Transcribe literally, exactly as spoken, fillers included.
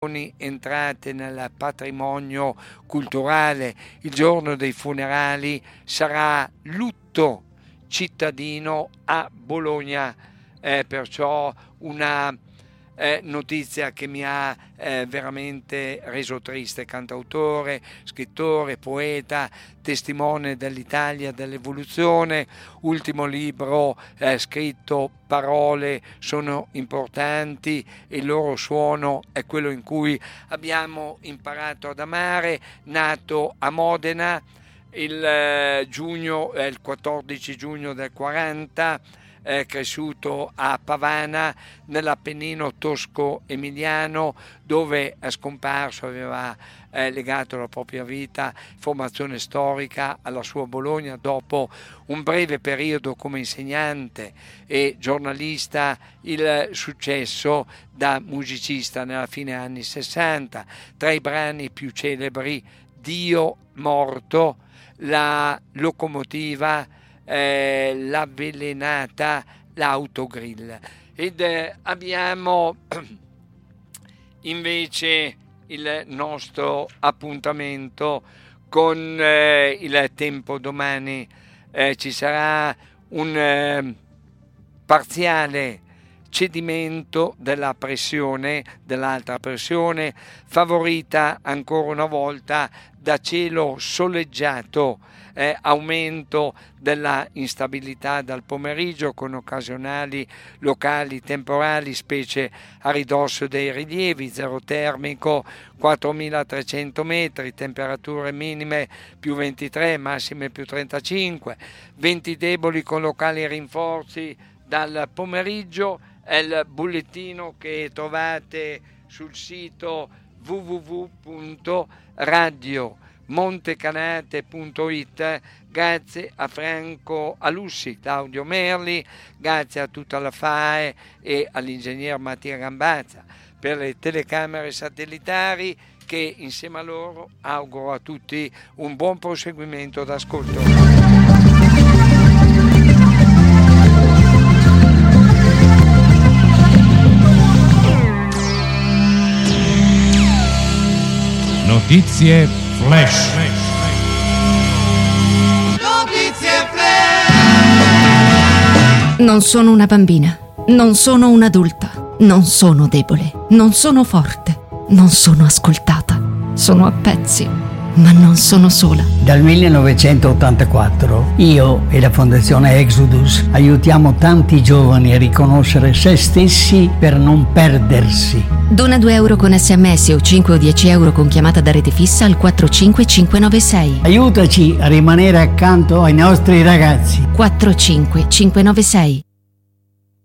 entrate nel patrimonio culturale. Il giorno dei funerali sarà lutto cittadino a Bologna, eh, perciò una eh, notizia che mi ha eh, veramente reso triste. Cantautore, scrittore, poeta, testimone dell'Italia, dell'evoluzione, ultimo libro eh, scritto Parole sono importanti e il loro suono è quello in cui abbiamo imparato ad amare, nato a Modena il eh, giugno, eh, il quattordici giugno del quaranta, eh, cresciuto a Pavana nell'Appennino tosco-emiliano, dove è scomparso, aveva eh, legato la propria vita, formazione storica alla sua Bologna dopo un breve periodo come insegnante e giornalista, il successo da musicista nella fine anni sessanta. Tra i brani più celebri: Dio morto, La locomotiva, eh, L'avvelenata, L'autogrill. Ed eh, abbiamo invece il nostro appuntamento con eh, il tempo. Domani eh, ci sarà un eh, parziale cedimento della pressione, dell'alta pressione, favorita ancora una volta da cielo soleggiato, eh, aumento della instabilità dal pomeriggio con occasionali locali temporali, specie a ridosso dei rilievi, zero termico quattromilatrecento metri, temperature minime più ventitré, massime più trentacinque, venti deboli con locali rinforzi dal pomeriggio. È il bollettino che trovate sul sito w w w punto radio montecanate punto it. Grazie a Franco Alussi, Claudio Merli, grazie a tutta la F A E e all'ingegner Mattia Gambazza per le telecamere satellitari, che insieme a loro auguro a tutti un buon proseguimento d'ascolto. Notizie flash. Notizie flash. Non sono una bambina, non sono un adulta, non sono debole, non sono forte, non sono ascoltata, sono a pezzi, ma non sono sola. Dal millenovecentottantaquattro io e la Fondazione Exodus aiutiamo tanti giovani a riconoscere se stessi per non perdersi. Dona due euro con sms o cinque o dieci euro con chiamata da rete fissa al quattro cinque cinque nove sei. Aiutaci a rimanere accanto ai nostri ragazzi. quattro cinque cinque nove sei.